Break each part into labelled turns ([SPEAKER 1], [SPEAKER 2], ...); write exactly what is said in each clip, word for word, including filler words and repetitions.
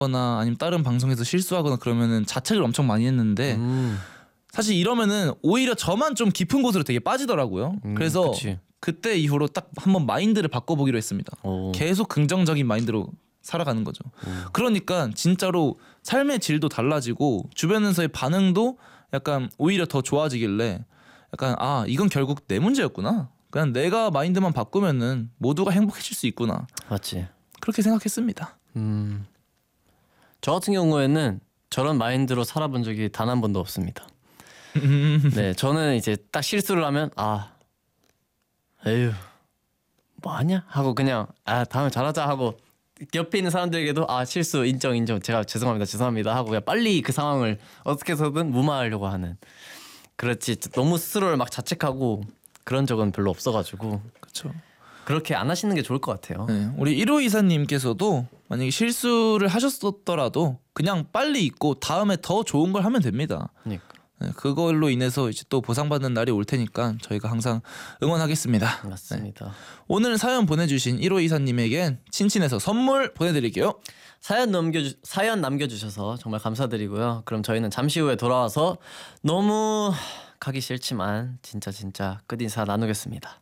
[SPEAKER 1] 거나 아니면 다른 방송에서 실수하거나 그러면은 자책을 엄청 많이 했는데
[SPEAKER 2] 음.
[SPEAKER 1] 사실 이러면은 오히려 저만 좀 깊은 곳으로 되게 빠지더라고요.
[SPEAKER 2] 음,
[SPEAKER 1] 그래서
[SPEAKER 2] 그치.
[SPEAKER 1] 그때 이후로 딱 한번 마인드를 바꿔보기로 했습니다.
[SPEAKER 2] 오.
[SPEAKER 1] 계속 긍정적인 마인드로 살아가는 거죠.
[SPEAKER 2] 음.
[SPEAKER 1] 그러니까 진짜로 삶의 질도 달라지고 주변에서의 반응도 약간 오히려 더 좋아지길래 약간 아 이건 결국 내 문제였구나. 그냥 내가 마인드만 바꾸면은 모두가 행복해질 수 있구나.
[SPEAKER 2] 맞지.
[SPEAKER 1] 그렇게 생각했습니다.
[SPEAKER 2] 음. 저 같은 경우에는 저런 마인드로 살아본 적이 단 한 번도 없습니다. 네, 저는 이제 딱 실수를 하면 아, 에휴, 뭐 하냐 하고 그냥 아 다음에 잘하자 하고 옆에 있는 사람들에게도 아 실수 인정 인정 제가 죄송합니다 죄송합니다 하고 그냥 빨리 그 상황을 어떻게 해서든 무마하려고 하는. 그렇지 너무 스스로를 막 자책하고 그런 적은 별로 없어가지고
[SPEAKER 1] 그렇죠.
[SPEAKER 2] 그렇게 안 하시는 게 좋을 것 같아요.
[SPEAKER 1] 네, 우리 일호이사님께서도 만약에 실수를 하셨더라도 그냥 빨리 잊고 다음에 더 좋은 걸 하면 됩니다.
[SPEAKER 2] 그러니까.
[SPEAKER 1] 네, 그걸로 인해서 이제 또 보상받는 날이 올 테니까 저희가 항상 응원하겠습니다.
[SPEAKER 2] 맞습니다.
[SPEAKER 1] 네. 오늘 사연 보내주신 일호이사님에겐 친친에서 선물 보내드릴게요.
[SPEAKER 2] 사연 남겨주 사연 남겨주셔서 정말 감사드리고요. 그럼 저희는 잠시 후에 돌아와서 너무 가기 싫지만 진짜 진짜 끝인사 나누겠습니다.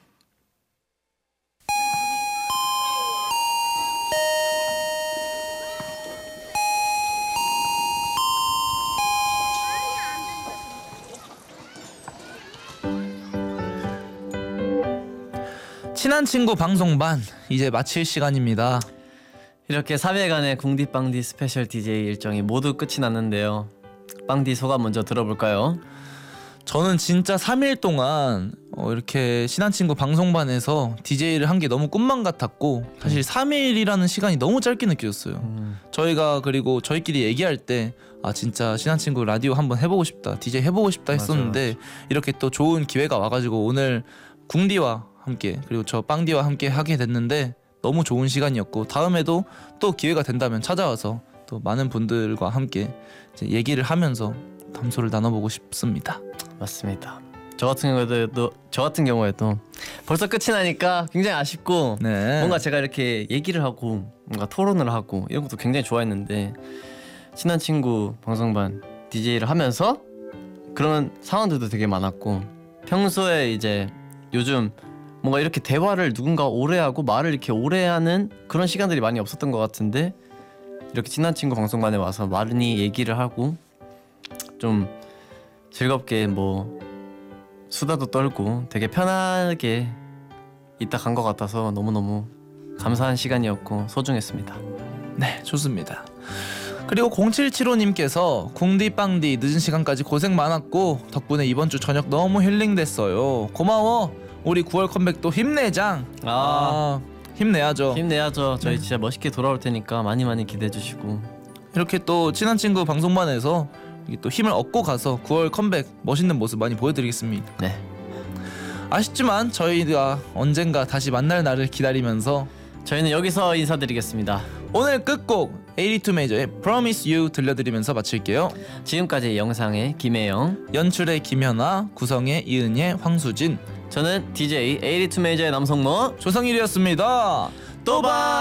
[SPEAKER 1] 친한 친구 방송반 이제 마칠 시간입니다.
[SPEAKER 2] 이렇게 삼 일간의 궁디빵디 스페셜 디제이 일정이 모두 끝이 났는데요. 빵디 소감 먼저 들어볼까요?
[SPEAKER 1] 저는 진짜 삼 일 동안 어 이렇게 친한 친구 방송반에서 디제이를 한 게 너무 꿈만 같았고 사실 삼 일이라는 시간이 너무 짧게 느껴졌어요.
[SPEAKER 2] 음.
[SPEAKER 1] 저희가 그리고 저희끼리 얘기할 때 아 진짜 친한 친구 라디오 한번 해보고 싶다 디제이 해보고 싶다 했었는데
[SPEAKER 2] 맞아, 맞아.
[SPEAKER 1] 이렇게 또 좋은 기회가 와가지고 오늘 궁디와 함께 그리고 저 빵디와 함께 하게 됐는데 너무 좋은 시간이었고 다음에도 또 기회가 된다면 찾아와서 또 많은 분들과 함께 이제 얘기를 하면서 담소를 나눠보고 싶습니다.
[SPEAKER 2] 맞습니다. 저 같은 경우에도 저 같은 경우에도 벌써 끝이 나니까 굉장히 아쉽고
[SPEAKER 1] 네.
[SPEAKER 2] 뭔가 제가 이렇게 얘기를 하고 뭔가 토론을 하고 이런 것도 굉장히 좋아했는데 친한 친구 방송반 디제이를 하면서 그런 상황들도 되게 많았고 평소에 이제 요즘 뭔가 이렇게 대화를 누군가 오래 하고 말을 이렇게 오래 하는 그런 시간들이 많이 없었던 것 같은데 이렇게 친한 친구 방송반에 와서 많이 얘기를 하고 좀 즐겁게 뭐 수다도 떨고 되게 편하게 있다 간 것 같아서 너무너무 감사한 시간이었고 소중했습니다.
[SPEAKER 1] 네, 좋습니다. 그리고 공칠칠오님께서 궁디빵디 늦은 시간까지 고생 많았고 덕분에 이번 주 저녁 너무 힐링됐어요. 고마워. 우리 구월 컴백도 힘내장. 아, 힘내야죠.
[SPEAKER 2] 힘내야죠. 저희
[SPEAKER 1] 네.
[SPEAKER 2] 진짜 멋있게 돌아올 테니까 많이 많이 기대해 주시고
[SPEAKER 1] 이렇게 또 친한 친구 방송반에서 또 힘을 얻고 가서 구월 컴백 멋있는 모습 많이 보여드리겠습니다.
[SPEAKER 2] 네.
[SPEAKER 1] 아쉽지만 저희가 언젠가 다시 만날 날을 기다리면서
[SPEAKER 2] 저희는 여기서 인사드리겠습니다.
[SPEAKER 1] 오늘 끝곡 에이티투 메이저의 Promise You 들려드리면서 마칠게요.
[SPEAKER 2] 지금까지 영상의 김혜영,
[SPEAKER 1] 연출의 김현아, 구성의 이은예, 황수진,
[SPEAKER 2] 저는 디제이 에이티투 메이저의 남성모
[SPEAKER 1] 조성일이었습니다.
[SPEAKER 2] 또 봐.